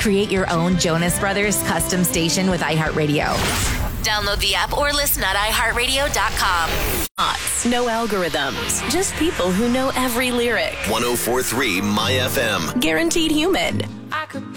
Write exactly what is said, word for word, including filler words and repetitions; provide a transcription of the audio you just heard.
Create your own Jonas Brothers custom station with iHeartRadio. Download the app or listen at i heart radio dot com. No algorithms, just people who know every lyric. one oh four point three My F M. Guaranteed human.